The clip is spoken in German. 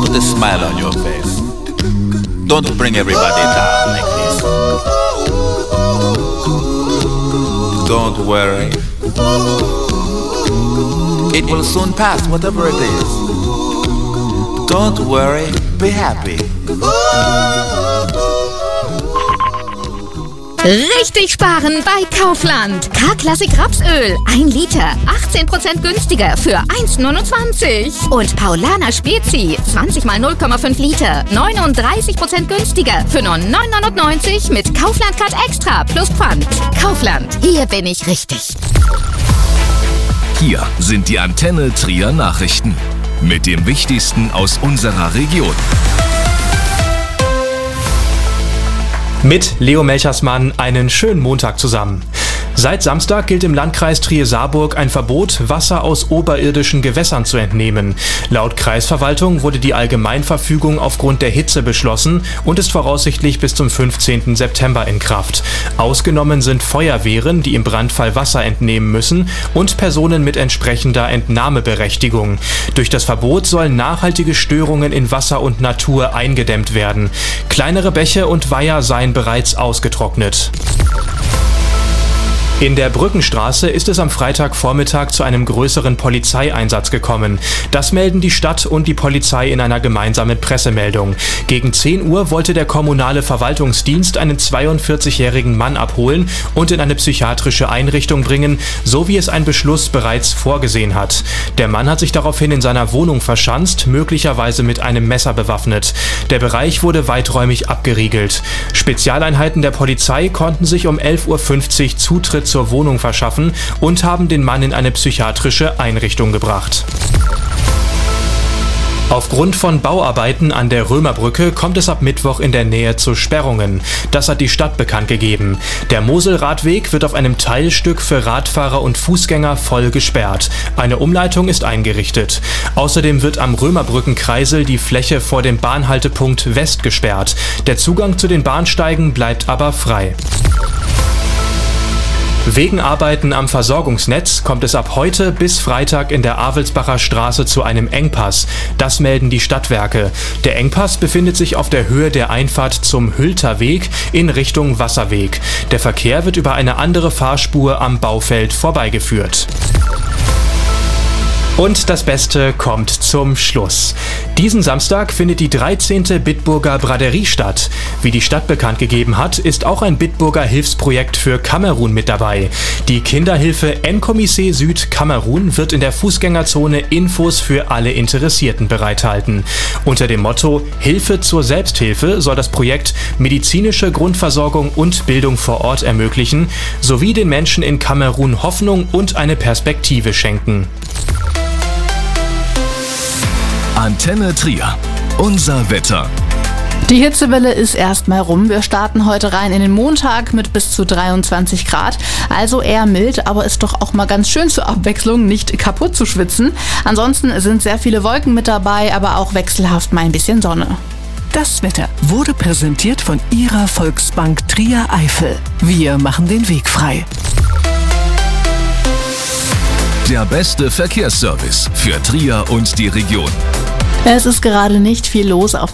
Put a smile on your face. Don't bring everybody down like this. Don't worry. It will soon pass, whatever it is. Don't worry, be happy. Richtig sparen bei Kaufland. K-Klassik Rapsöl, 1 Liter, 18% günstiger für 1,29. Und Paulaner Spezi, 20 mal 0,5 Liter, 39% günstiger für nur 9,99 mit Kaufland Card Extra plus Pfand. Kaufland, hier bin ich richtig. Hier sind die Antenne Trier Nachrichten mit dem Wichtigsten aus unserer Region. Mit Leo Melchersmann einen schönen Montag zusammen. Seit Samstag gilt im Landkreis Trier-Saarburg ein Verbot, Wasser aus oberirdischen Gewässern zu entnehmen. Laut Kreisverwaltung wurde die Allgemeinverfügung aufgrund der Hitze beschlossen und ist voraussichtlich bis zum 15. September in Kraft. Ausgenommen sind Feuerwehren, die im Brandfall Wasser entnehmen müssen, und Personen mit entsprechender Entnahmeberechtigung. Durch das Verbot sollen nachhaltige Störungen in Wasser und Natur eingedämmt werden. Kleinere Bäche und Weiher seien bereits ausgetrocknet. In der Brückenstraße ist es am Freitagvormittag zu einem größeren Polizeieinsatz gekommen. Das melden die Stadt und die Polizei in einer gemeinsamen Pressemeldung. Gegen 10 Uhr wollte der kommunale Verwaltungsdienst einen 42-jährigen Mann abholen und in eine psychiatrische Einrichtung bringen, so wie es ein Beschluss bereits vorgesehen hat. Der Mann hat sich daraufhin in seiner Wohnung verschanzt, möglicherweise mit einem Messer bewaffnet. Der Bereich wurde weiträumig abgeriegelt. Spezialeinheiten der Polizei konnten sich um 11:50 Uhr Zutritt zur Wohnung verschaffen und haben den Mann in eine psychiatrische Einrichtung gebracht. Aufgrund von Bauarbeiten an der Römerbrücke kommt es ab Mittwoch in der Nähe zu Sperrungen. Das hat die Stadt bekannt gegeben. Der Moselradweg wird auf einem Teilstück für Radfahrer und Fußgänger voll gesperrt. Eine Umleitung ist eingerichtet. Außerdem wird am Römerbrückenkreisel die Fläche vor dem Bahnhaltepunkt West gesperrt. Der Zugang zu den Bahnsteigen bleibt aber frei. Wegen Arbeiten am Versorgungsnetz kommt es ab heute bis Freitag in der Avelsbacher Straße zu einem Engpass. Das melden die Stadtwerke. Der Engpass befindet sich auf der Höhe der Einfahrt zum Hülter Weg in Richtung Wasserweg. Der Verkehr wird über eine andere Fahrspur am Baufeld vorbeigeführt. Und das Beste kommt zum Schluss. Diesen Samstag findet die 13. Bitburger Braderie statt. Wie die Stadt bekannt gegeben hat, ist auch ein Bitburger Hilfsprojekt für Kamerun mit dabei. Die Kinderhilfe Nkomisé Süd Kamerun wird in der Fußgängerzone Infos für alle Interessierten bereithalten. Unter dem Motto Hilfe zur Selbsthilfe soll das Projekt medizinische Grundversorgung und Bildung vor Ort ermöglichen, sowie den Menschen in Kamerun Hoffnung und eine Perspektive schenken. Antenne Trier. Unser Wetter. Die Hitzewelle ist erstmal rum. Wir starten heute rein in den Montag mit bis zu 23 Grad. Also eher mild, aber ist doch auch mal ganz schön zur Abwechslung, nicht kaputt zu schwitzen. Ansonsten sind sehr viele Wolken mit dabei, aber auch wechselhaft mal ein bisschen Sonne. Das Wetter wurde präsentiert von Ihrer Volksbank Trier-Eifel. Wir machen den Weg frei. Der beste Verkehrsservice für Trier und die Region. Es ist gerade nicht viel los auf